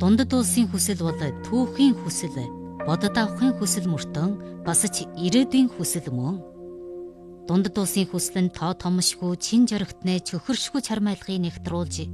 Дундад улсын хүсэл бол түүхийн хүсэл, бодод авахын хүсэл мөртөн бас ч ирээдүйн хүсэл мөн. Дундад улсын хүсэл нь тоо томшгүй чин жаргатны чөхөршгүй чармайлгыг нэгтруулж